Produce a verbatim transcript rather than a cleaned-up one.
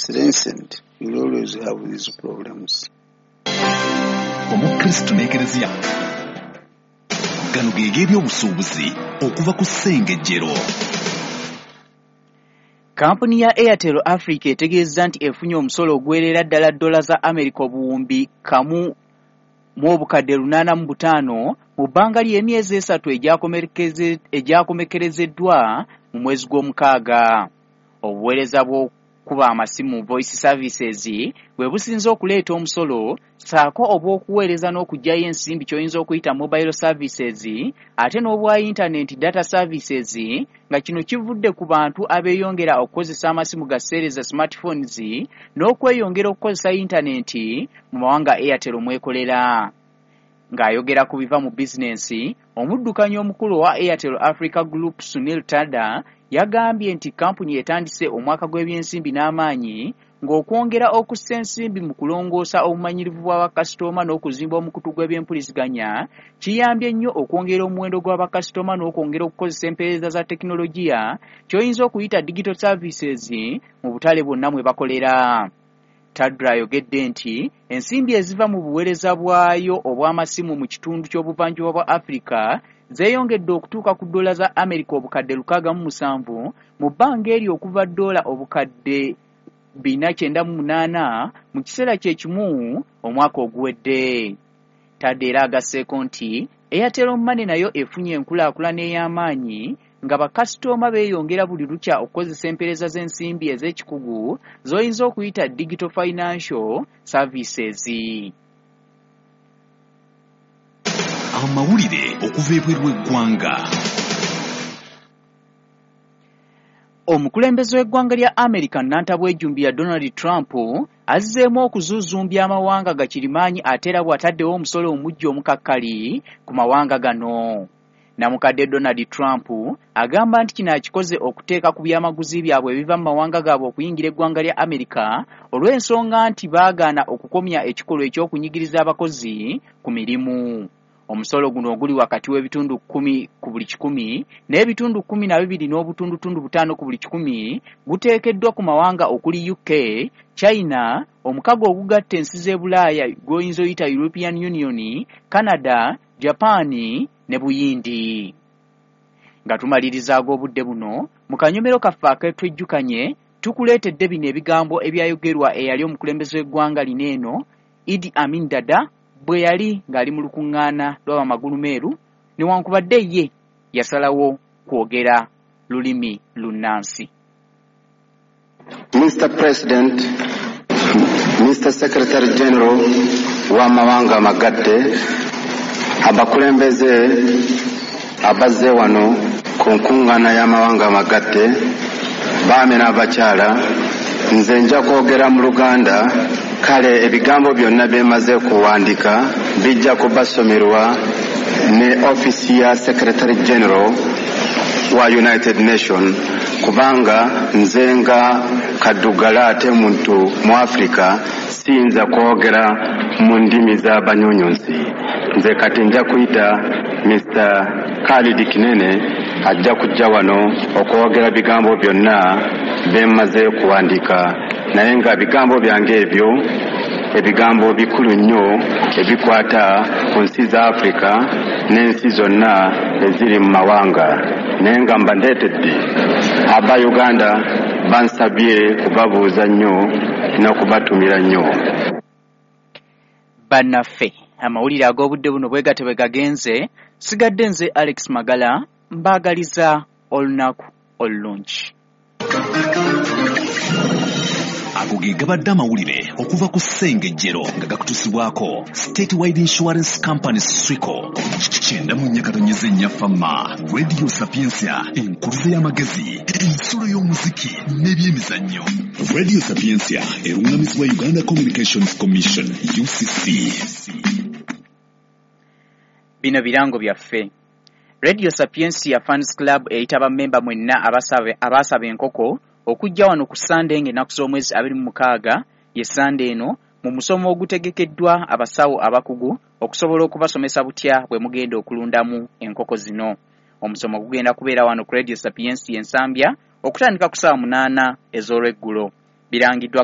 strengthened, you'll always have these problems. Omukristo n'ekereziya gano geege eby'obusuubuzi okuva ku ssengejjero. Kampuni ya Airtel Africa etegeeza nti efunye omusolo ogwerera ddala dola za Amerika obuwumbi kamu mu obukadde lunaana mu butaano mu bbanga ly'emyezi esatu egyakomekerezeddwa mu mwezi gw'omukaaga. Obuweereza bw'okuba amasimu voice services bwe businze okuleeta omusolo saako obw'okuweereza n'okugyayo ensimbi ky'oyinza okuyita mobile services ate n'obwa internet data services nga kino kivudde ku bantu abeeyongera okukozesa amasimu ga seereza smartphones n'okweyongera okukozesa internet mu mawanga Airtel omwekolera. Ng'ayogera ku biva mu bizinensi, omuddukanyi omukulu wa Airtel Africa Group Sunil Tada yagambye nti kampuni etandise omwaka gw'ebyensimbi n'amaanyi ng'okwongera okussa ensimbi mu kulongoosa obumanyirivu bw'abakasitoma n'okuzimba omukutu gw'ebyempuliziganya kiyambye nnyo okwongera omuwendo gw'abakasitoma n'okwongera okukozesa empeereza za tekinologiya ky'oyinza okuyita digital services mu butale bwonna mwe bakolera. Tadra ayogedde nti ensimbi eziva mu buweereza bwayo obw'amasimu mu kitundu ky'obuvanjuba bwa Afrika zeeyongedde okutuuka ku dola za Amerika obukadde lukaaga mu musanvu mu bbanga eryo okuva dola obukadde bina kyenda mu munaana mu kiseera kye kimu omwaka oguwedde. Tadde era agasseeko nti Airtel Money nayo efunye enkulaakulana ey'amaanyi nga bakasitoma beeyongera buli lukya okukozesa empeereza z'ensimbi ez'ekikugu z'oyinza okuyita digital financial services. Amawulire okuva ebweru w'eggwanga. Omukulembeze w'eggwanga lya America nantabwejjumbi ya Donald Trump azzeemu okuzuuzumbya amawanga gakirimaanyi ate era bw'ataddewo omusolo omujja omukakkali ku mawanga gano. Namukadde Donald Trump agamba nti kino akikoze okuteeka ku byamaguzi byabwe ebiva mu mawanga gaabwe okuyingira eggwanga lya America olw'ensonga nti baagaana okukomya ekikolwa eky'okunyigiriza abakozi ku mirimu. Omusolo guno oguli wakati w'ebitundu kkumi ku buli kikumi n'ebitundu kkumi na bibiri n'obutundutundu butaano ku buli kikumi guteekeddwa ku mawanga okuli U K, China, omukago ogugatta ensi z'e Bulaaya gw'oyinza oyita European Union, Canada, Japan ne Buyindi. Nga tumaliriza ag'obudde buno mu kanyomero kaffe aketwejjukanye tukuleetedde bino ebigambo ebyayogerwa eyali omukulembeze w'eggwanga lino eno Idi Amin Dada bwe yali ng'ali mu lukuŋŋaana lw'abamagulu meeru newankubadde ye yasalawo kwogera lulimi lunnansi. Mister President, Mister Secretary General w'amawanga amagadde, abakulembeze abazze wano ku nkuŋŋaana y'amawanga amagadde, baami n'abakyala, nze nja kwogera mu Luganda. Kale ebigambo byonna byemaze kuwandika bijja kubasomerwa ne ofisi ya Secretary General wa United Nations kubanga nze nga kaddugala ate muntu mu Africa siyinza kwogera mu ndimi z'abanyonyonzi. Nze kati nja kuyita Mister Khalid Kinene ajja kujja wano okwogera bigambo byonna byemaze kuwandika. Naye nga bigambo byange ebyo ebigambo bikulu nnyo ebikwata ku nsi za Africa n'ensi zonna eziri mu mawanga. Naye nga mba ndeetedde aba Uganda bansabye kubabuuza nnyo n'okubatumira nnyo. Bannaffe amawulire ag'obudde buno bwe gate bwe gagenze sigadde nze Alex Magala mbaagaliza olunaku olulungi. Ago ge gabadde amawulire okuva ku ssengejjero nga gakutusibwako Statewide Insurance Company Swico kyenda mu nnyakatonyeze nnyafama Radio Sapiensia enkuluze y'amagezi ensolo y'omuziki n'ebyemizannyo. Radio Sapiensia erungamizibwa Uganda Communications Commission U C C. Bino birango byaffe. Radio Sapiensia Fans Club eyita bammemba mwenna abasabe abasaba enkoko okujja wano ku Sunday ng'ennaku z'omwezi abiri mu mukaaga ye Sunday eno mu musomo ogutegekeddwa abasawo abakugu okusobola okubasomesa butya bwe mugenda okulundamu enkoko zino. Omusomo gugenda kubeera wano ku Radio Sapiensia ensambya okutandika ku ssaawa munaana ez'olweggulo. Birangiddwa